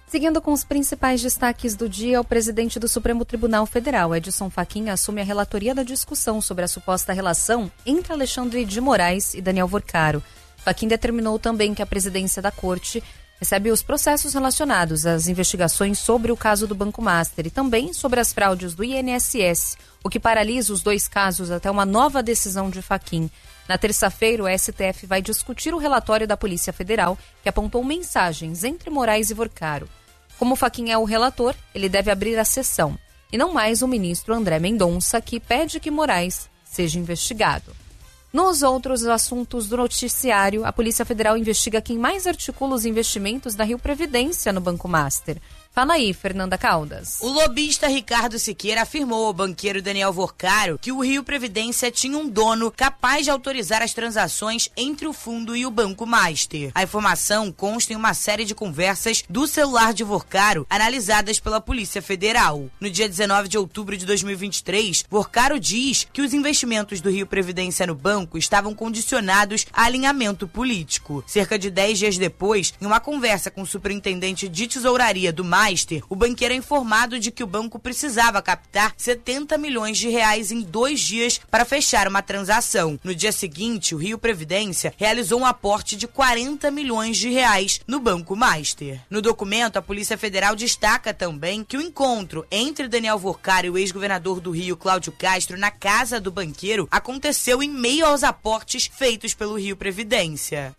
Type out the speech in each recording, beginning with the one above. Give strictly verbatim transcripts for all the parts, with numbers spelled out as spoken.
Seguindo com os principais destaques do dia, o presidente do Supremo Tribunal Federal, Edson Fachin, assume a relatoria da discussão sobre a suposta relação entre Alexandre de Moraes e Daniel Vorcaro. Fachin determinou também que a presidência da Corte recebe os processos relacionados às investigações sobre o caso do Banco Master e também sobre as fraudes do I N S S, o que paralisa os dois casos até uma nova decisão de Fachin. Na terça-feira, o S T F vai discutir o relatório da Polícia Federal, que apontou mensagens entre Moraes e Vorcaro. Como Fachin é o relator, ele deve abrir a sessão, e não mais o ministro André Mendonça, que pede que Moraes seja investigado. Nos outros assuntos do noticiário, a Polícia Federal investiga quem mais articula os investimentos da Rio Previdência no Banco Master. Fala aí, Fernanda Caldas. O lobista Ricardo Siqueira afirmou ao banqueiro Daniel Vorcaro que o Rio Previdência tinha um dono capaz de autorizar as transações entre o fundo e o Banco Master. A informação consta em uma série de conversas do celular de Vorcaro analisadas pela Polícia Federal. No dia dezenove de outubro de dois mil e vinte e três, Vorcaro diz que os investimentos do Rio Previdência no banco estavam condicionados a alinhamento político. Cerca de dez dias depois, em uma conversa com o superintendente de tesouraria do Master, o banqueiro é informado de que o banco precisava captar setenta milhões de reais em dois dias para fechar uma transação. No dia seguinte, o Rio Previdência realizou um aporte de quarenta milhões de reais no Banco Master. No documento, a Polícia Federal destaca também que o encontro entre Daniel Vorcaro e o ex-governador do Rio, Cláudio Castro, na casa do banqueiro, aconteceu em meio aos aportes feitos pelo Rio Previdência.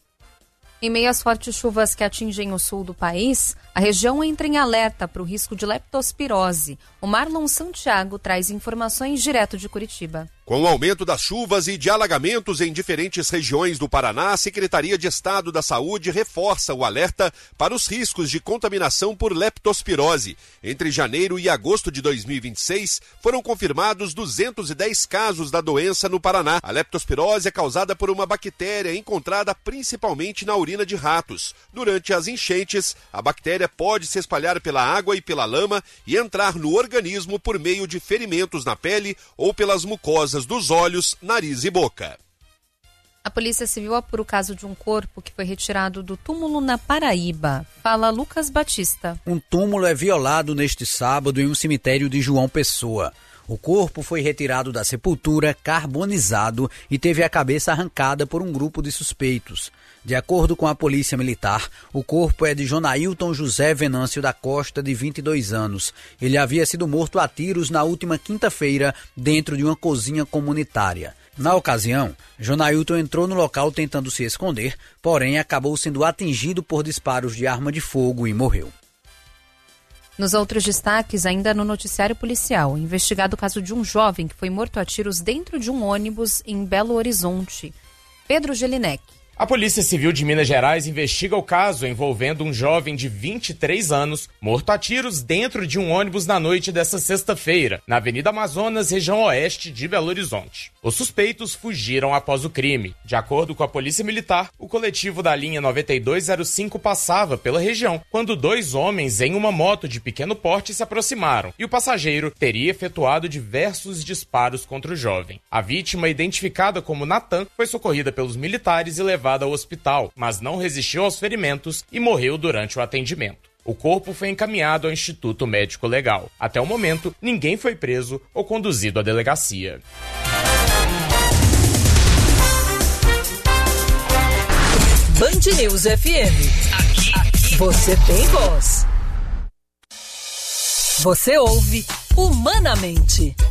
Em meio às fortes chuvas que atingem o sul do país, a região entra em alerta para o risco de leptospirose. O Marlon Santiago traz informações direto de Curitiba. Com o aumento das chuvas e de alagamentos em diferentes regiões do Paraná, a Secretaria de Estado da Saúde reforça o alerta para os riscos de contaminação por leptospirose. Entre janeiro e agosto de dois mil e vinte e seis, foram confirmados duzentos e dez casos da doença no Paraná. A leptospirose é causada por uma bactéria encontrada principalmente na urina de ratos. Durante as enchentes, a bactéria pode se espalhar pela água e pela lama e entrar no organismo por meio de ferimentos na pele ou pelas mucosas dos olhos, nariz e boca. A Polícia Civil apura o caso de um corpo que foi retirado do túmulo na Paraíba. Fala Lucas Batista. Um túmulo é violado neste sábado em um cemitério de João Pessoa. O corpo foi retirado da sepultura, carbonizado e teve a cabeça arrancada por um grupo de suspeitos. De acordo com a Polícia Militar, o corpo é de Jonailton José Venâncio da Costa, de vinte e dois anos. Ele havia sido morto a tiros na última quinta-feira dentro de uma cozinha comunitária. Na ocasião, Jonailton entrou no local tentando se esconder, porém acabou sendo atingido por disparos de arma de fogo e morreu. Nos outros destaques, ainda no noticiário policial, investigado o caso de um jovem que foi morto a tiros dentro de um ônibus em Belo Horizonte. Pedro Gelinek. A Polícia Civil de Minas Gerais investiga o caso envolvendo um jovem de vinte e três anos morto a tiros dentro de um ônibus na noite desta sexta-feira, na Avenida Amazonas, região oeste de Belo Horizonte. Os suspeitos fugiram após o crime. De acordo com a Polícia Militar, o coletivo da linha noventa e dois zero cinco passava pela região quando dois homens em uma moto de pequeno porte se aproximaram e o passageiro teria efetuado diversos disparos contra o jovem. A vítima, identificada como Natan, foi socorrida pelos militares e levada ao hospital, mas não resistiu aos ferimentos e morreu durante o atendimento. O corpo foi encaminhado ao Instituto Médico Legal. Até o momento, ninguém foi preso ou conduzido à delegacia. Band News F M. Aqui, aqui, você tem voz. Você ouve Humanamente.